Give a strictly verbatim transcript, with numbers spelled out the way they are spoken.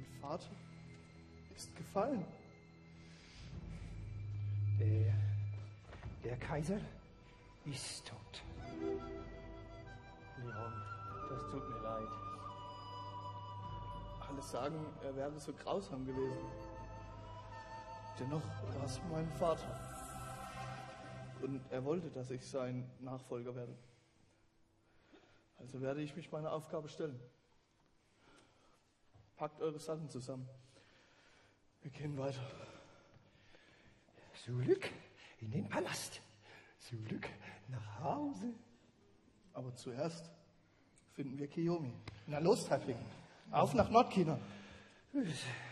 Mein Vater ist gefallen. Der, der Kaiser ist tot. Leon, das tut mir leid. Alle sagen, er wäre so grausam gewesen. Dennoch war es mein Vater. Und er wollte, dass ich sein Nachfolger werde. Also werde ich mich meiner Aufgabe stellen. Packt eure Sachen zusammen. Wir gehen weiter. Zurück in den Palast. Zurück nach Hause. Aber zuerst finden wir Kiyomi. Na los, Häftling. Auf nach Nordchina.